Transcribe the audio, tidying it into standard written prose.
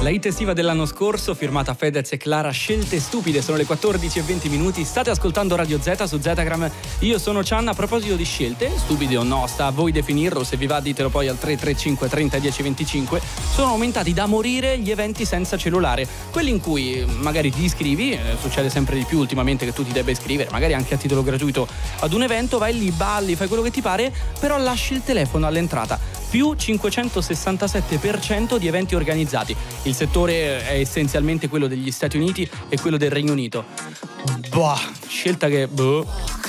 La hit estiva dell'anno scorso, firmata Fedez e Clara, Scelte stupide, sono le 14:20. State ascoltando Radio Z su Zetagram. Io sono Chan. A proposito di scelte, stupide o no, sta a voi definirlo, se vi va ditelo poi al 335 30 10 25. Sono aumentati da morire gli eventi senza cellulare, quelli in cui magari ti iscrivi, succede sempre di più ultimamente che tu ti debba iscrivere, magari anche a titolo gratuito ad un evento, vai lì, balli, fai quello che ti pare, però lasci il telefono all'entrata. Più 567% di eventi organizzati. Il settore è essenzialmente quello degli Stati Uniti e quello del Regno Unito. Scelta che